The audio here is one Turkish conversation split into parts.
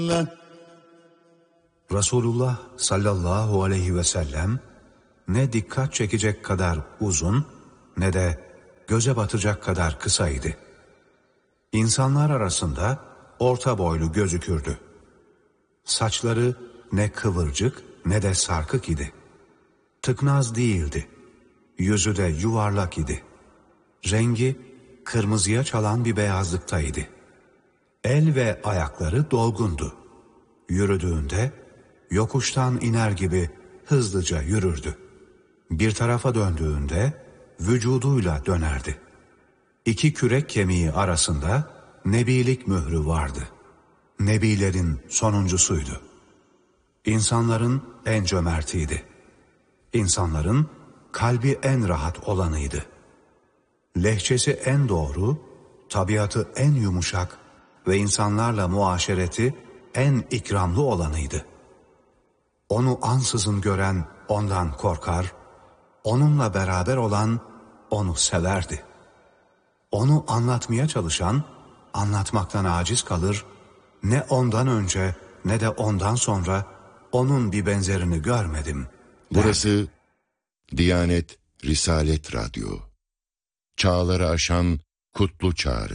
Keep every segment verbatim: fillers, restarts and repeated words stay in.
Resulullah sallallahu aleyhi ve sellem ne dikkat çekecek kadar uzun ne de göze batacak kadar kısaydı. İnsanlar arasında orta boylu gözükürdü. Saçları ne kıvırcık ne de sarkık idi. Tıknaz değildi. Yüzü de yuvarlak idi. Rengi kırmızıya çalan bir beyazlıktaydı. El ve ayakları dolgundu. Yürüdüğünde yokuştan iner gibi hızlıca yürürdü. Bir tarafa döndüğünde vücuduyla dönerdi. İki kürek kemiği arasında nebilik mührü vardı. Nebilerin sonuncusuydu. İnsanların en cömertiydi. İnsanların kalbi en rahat olanıydı. Lehçesi en doğru, tabiatı en yumuşak ve insanlarla muaşereti en ikramlı olanıydı. Onu ansızın gören ondan korkar, onunla beraber olan onu severdi. Onu anlatmaya çalışan anlatmaktan aciz kalır, ne ondan önce ne de ondan sonra onun bir benzerini görmedim. Burası Diyanet Risalet Radyo. Çağları aşan kutlu çağrı.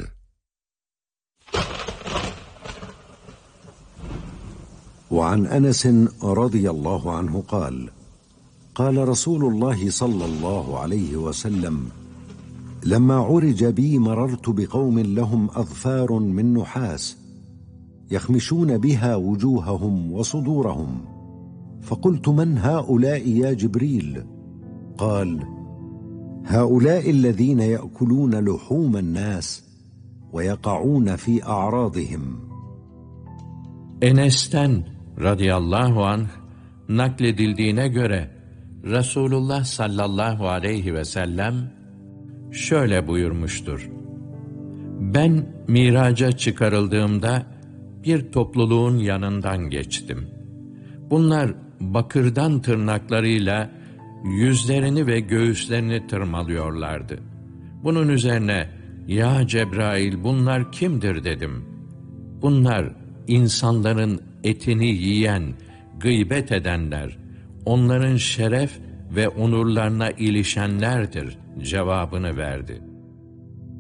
وعن أنس رضي الله عنه قال قال رسول الله صلى الله عليه وسلم لما عرج بي مررت بقوم لهم أظفار من نحاس يخمشون بها وجوههم وصدورهم فقلت من هؤلاء يا جبريل قال هؤلاء الذين يأكلون لحوم الناس ويقعون في أعراضهم. Enes'ten radıyallahu anh nakledildiğine göre Resulullah sallallahu aleyhi ve sellem şöyle buyurmuştur: Ben miraca çıkarıldığımda bir topluluğun yanından geçtim. Bunlar bakırdan tırnaklarıyla yüzlerini ve göğüslerini tırmalıyorlardı. Bunun üzerine ya Cebrail bunlar kimdir dedim. Bunlar insanların etini yiyen, gıybet edenler, onların şeref ve onurlarına ilişenlerdir cevabını verdi.